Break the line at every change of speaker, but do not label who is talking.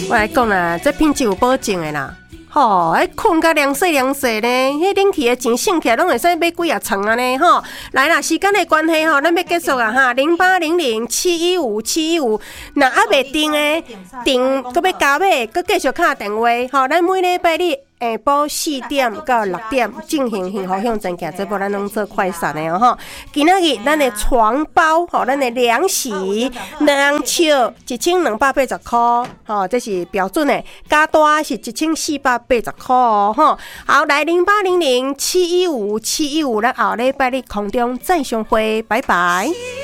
我来讲啦，这品质有保证的啦。吼，困甲凉细凉细呢，迄冷气的钱省起来，拢会使买几啊床安尼吼。来啦，时间的关系吼，咱要结束啊哈。0800715715，若还袂定的，定搁要加买，搁继续敲电话吼。咱每礼拜日下晡4点到6点进行幸福向前行这部，咱拢做快闪的哦吼。今仔日咱的床包吼，咱的凉席2笑1280块吼，这是标准的，加大是1480块哦吼。好，来0800715715，咱后礼拜日空中再相会，拜拜。